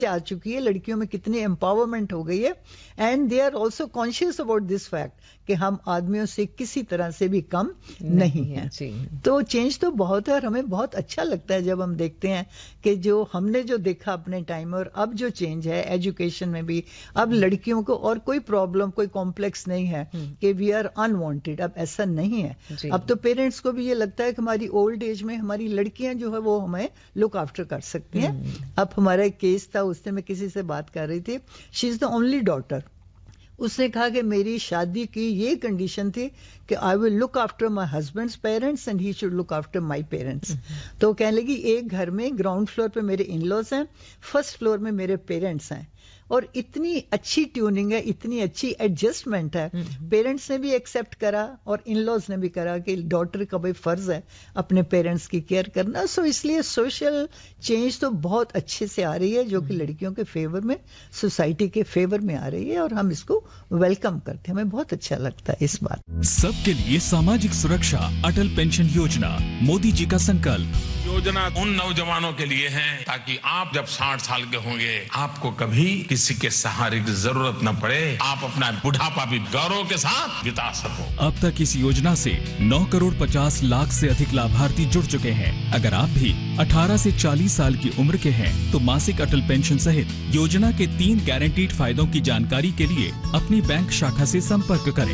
آ چکی ہے, لڑکیوں میں کتنی امپاورمنٹ ہو گئی ہے, and they are also conscious about this fact کہ ہم آدمیوں سے کسی طرح سے بھی کم نہیں ہیں. تو چینج تو بہت ہے, اور ہمیں بہت اچھا لگتا ہے جب ہم دیکھتے ہیں کہ جو ہم نے جو دیکھا اپنے ٹائم اور اب جو چینج ہے ایجوکیشن میں بھی, اب لڑکیوں کو اور کوئی پرابلم, کوئی کمپلیکس نہیں ہے کہ وی آر انوانٹیڈ. اب ایسا نہیں ہے. اب تو پیرنٹس کو بھی یہ لگتا ہے کہ ہماری اولڈ ایج میں ہماری لڑکیاں جو ہے وہ ہمیں لک آفٹر کر سکتی ہیں. اب ہمارا ایک کیس تھا, اس نے میں کسی سے بات کر رہی تھی, شی از دا اونلی ڈاٹر. اس نے کہا کہ میری شادی کی یہ کنڈیشن تھی کہ آئی ول look after my husbands parents and he should look after my parents. تو کہنے لگی ایک گھر میں گراؤنڈ فلور پہ میرے ان لاز ہیں, فرسٹ فلور میں میرے پیرنٹس ہیں, اور اتنی اچھی ٹیوننگ ہے, اتنی اچھی ایڈجسٹمنٹ ہے. پیرنٹس نے بھی ایکسپٹ کرا اور ان لاز نے بھی کرا کہ ڈاٹر کا بھائی فرض ہے اپنے پیرنٹس کی کیئر کرنا. سو اس لیے سوشل چینج تو بہت اچھے سے آ رہی ہے, جو کہ لڑکیوں کے فیور میں, سوسائٹی کے فیور میں آ رہی ہے, اور ہم اس کو ویلکم کرتے ہیں. ہمیں بہت اچھا لگتا ہے اس بات. سب کے لیے ساماجک سرکشا اٹل پینشن یوجنا, مودی جی کا سنکلپ. یوجنا ان نوجوانوں کے لیے ہے تاکہ آپ جب 60 سال کے ہوں گے آپ کو کبھی کسی کے سہارے کی ضرورت نہ پڑے, آپ اپنا بڑھاپا بھی گورو کے ساتھ بتا سکو. اب تک اس یوجنا سے 9,50,00,000 سے ادھک لابھارتی جڑ چکے ہیں. اگر آپ بھی 18 سے 40 سال کی عمر کے ہیں تو ماسک اٹل پینشن سہت یوجنا کے 3 گارنٹیڈ فائدوں کی جانکاری کے لیے اپنی بینک شاخا سے سمپرک کریں.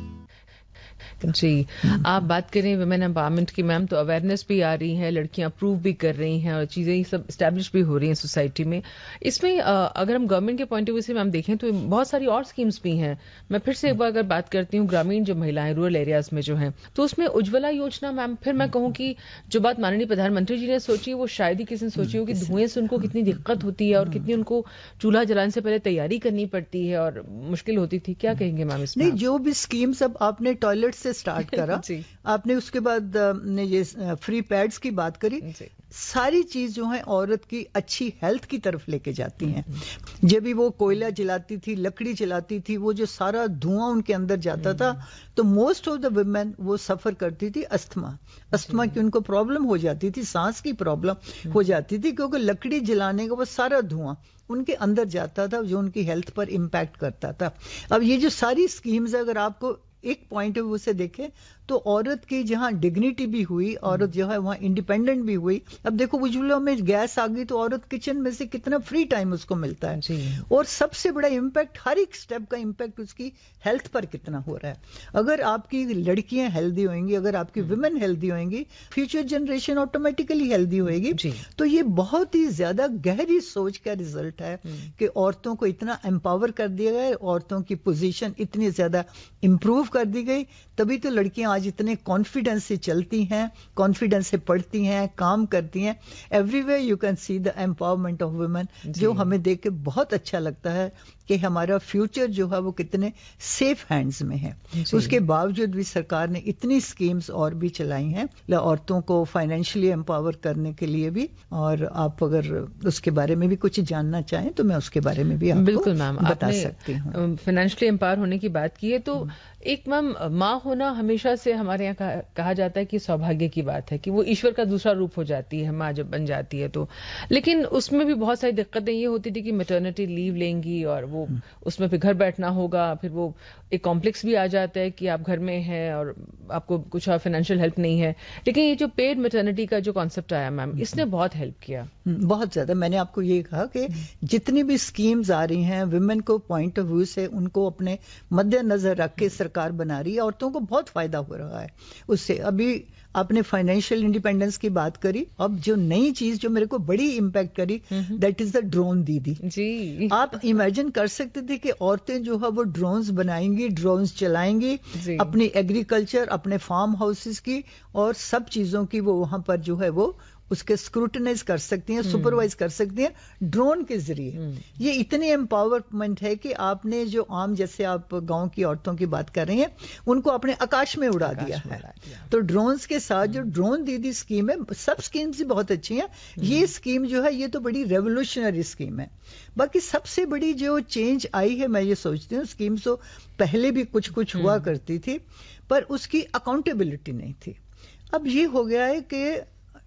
جی, آپ بات کریں ویمن امپاورمنٹ کی میم, تو اویئرنیس بھی آ رہی ہے, لڑکیاں اپروو بھی کر رہی ہیں اور چیزیں سب اسٹیبلش بھی ہو رہی ہیں سوسائٹی میں. اس میں اگر ہم گورنمنٹ کے پوائنٹ آف ویو سے میم دیکھیں تو بہت ساری اور اسکیمز بھی ہیں. میں پھر سے ایک بار اگر بات کرتی ہوں گرامین جو مہیلائیں رورل ایریاز میں جو ہیں, تو اس میں اجولا یوجنا میم, پھر میں کہوں کہ جو بات ماننی پردھان منتری جی نے سوچی وہ شاید ہی کسی نے سوچی ہو کہ دھوئیں سے ان کو کتنی دقت ہوتی ہے اور کتنی ان کو چولہا جلانے سے پہلے تیاری کرنی پڑتی ہے اور مشکل ہوتی تھی. کیا کہیں گے میم اس میں؟ نہیں, جو بھی اسکیمز اب آپ نے ٹوائلٹ سے اسٹارٹ کرا, آپ نے اس کے بعد نے یہ فری پیڈز کی بات کری, ساری چیز جو ہے عورت کی اچھی ہیلتھ کی طرف لے کے جاتی ہیں. جب بھی وہ کوئلہ جلاتی تھی, لکڑی جلاتی تھی, وہ جو سارا دھواں ان کے اندر جاتا تھا, تو موسٹ آف دا ویمن وہ سفر کرتی تھی استھما کی, ان کو پرابلم ہو جاتی تھی, سانس کی پرابلم ہو جاتی تھی, کیونکہ لکڑی جلانے کا وہ سارا دھواں ان کے اندر جاتا تھا جو ان کی ہیلتھ پر امپیکٹ کرتا تھا. اب یہ جو ساری اسکیمز اگر آپ کو ایک پوائنٹ آف ویو سے دیکھیں تو عورت کی جہاں ڈگنیٹی بھی ہوئی, عورت جو ہے وہاں انڈیپینڈنٹ بھی ہوئی. اب دیکھو اجولا میں گیس آ گئی تو عورت کچن میں سے کتنا فری ٹائم اس کو ملتا ہے, اور سب سے بڑا امپیکٹ, ہر ایک سٹیپ کا امپیکٹ اس کی ہیلتھ پر کتنا ہو رہا ہے. اگر آپ کی لڑکیاں ہیلدی ہوئیں گی, اگر آپ کی ویمن ہیلدی ہوئیں گی, فیوچر جنریشن آٹومیٹیکلی ہیلدی ہوئے گی. تو یہ بہت ہی زیادہ گہری سوچ کا ریزلٹ ہے کہ عورتوں کو اتنا امپاور کر دیا گیا, عورتوں کی پوزیشن اتنی زیادہ امپروو کر دی گئی, تبھی تو لڑکیاں آج اتنے کانفیڈنس سے چلتی ہیں, کانفیڈنس سے پڑھتی ہیں, کام کرتی ہیں. Every where you can see the empowerment of women, جو ہمیں دیکھ کے بہت اچھا لگتا ہے کہ ہمارا فیوچر جو ہے وہ کتنے سیف ہینڈز میں ہے. اس کے باوجود بھی سرکار نے اتنی اسکیمز اور بھی چلائی ہیں عورتوں کو فائنینشلی امپاور کرنے کے لیے بھی. اور آپ اگر اس کے بارے میں بھی کچھ جاننا چاہیں تو میں اس کے بارے میں بھی آپ بالکل میم بتا سکتی ہوں. فائنینشلی امپاور ہونے کی بات کی ہے تو ایک میم ماں ہونا ہمیشہ سے ہمارے یہاں کہا جاتا ہے کہ سوبھاگیہ کی بات ہے, کہ وہ ایشور کا دوسرا روپ ہو جاتی ہے ماں جب بن جاتی ہے تو. لیکن اس میں بھی بہت ساری دقتیں یہ ہوتی تھی کہ میٹرنیٹی لیو لیں گی اور وہ اس میں پھر گھر بیٹھنا ہوگا, پھر وہ ایک کمپلیکس بھی آ جاتا ہے کہ آپ گھر میں ہیں اور آپ کو کچھ فائنینشیل ہیلپ نہیں ہے. لیکن یہ جو پیڈ میٹرنیٹی کا جو کانسیپٹ آیا میم, اس نے بہت ہیلپ کیا, بہت زیادہ. میں نے آپ کو یہ کہا کہ جتنی بھی اسکیمز آ رہی ہیں ویمن کو پوائنٹ آف ویو سے ان کو اپنے مد نظر رکھ کے سرکار بنا رہی ہے, عورتوں کو بہت فائدہ ہو رہا ہے اس سے. ابھی آپ نے فائنینشیل انڈیپینڈنس کی بات کری, اب جو نئی چیز جو میرے کو بڑی امپیکٹ کری دیٹ از دا ڈرون دیدی. جی, آپ امیجن کر سکتے تھے کہ عورتیں جو ہے وہ ڈرونز بنائیں گی, ڈرونز چلائیں گی, اپنی ایگریکلچر, اپنے فارم ہاؤسز کی اور سب چیزوں کی وہ وہاں پر جو ہے وہ اس کے اسکروٹنائز کر سکتی ہیں, سپروائز کر سکتی ہیں ڈرون کے ذریعے. یہ اتنی امپاورمنٹ ہے کہ آپ نے جو عام جیسے آپ گاؤں کی عورتوں کی بات کر رہی ہیں ان کو اپنے آکاش میں اڑا دیا ہے. تو ڈرونز کے ساتھ جو ڈرون دیدی اسکیم ہے, سب اسکیمز بھی بہت اچھی ہیں, یہ اسکیم جو ہے یہ تو بڑی ریولوشنری اسکیم ہے. باقی سب سے بڑی جو چینج آئی ہے میں یہ سوچتی ہوں, اسکیمز تو پہلے بھی کچھ ہوا کرتی تھی پر اس کی اکاؤنٹیبلٹی نہیں تھی. اب یہ ہو گیا ہے کہ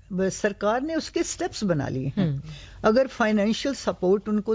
سرکار نے اس کے سٹیپس بنا لیے ہیں. اگر فائنینشیل سپورٹ ان کو